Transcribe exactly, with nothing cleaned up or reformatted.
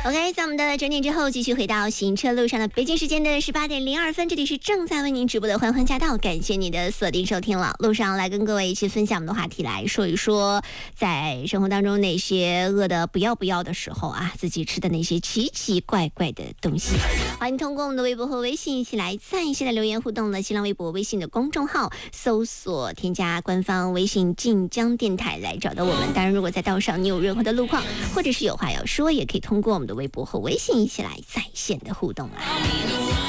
OK， 在我们的整点之后，继续回到行车路上的北京时间的十八点零二分，这里是正在为您直播的欢欢驾到，感谢你的锁定收听了。路上来跟各位一起分享我们的话题，来说一说在生活当中那些饿得不要不要的时候啊，自己吃的那些奇奇怪怪的东西。欢迎通过我们的微博和微信一起来在线的留言互动了。新浪微博、微信的公众号搜索添加官方微信晋江电台来找到我们。当然，如果在道上你有任何的路况，或者是有话要说，也可以通过我们的微博和微信一起来在线的互动啊。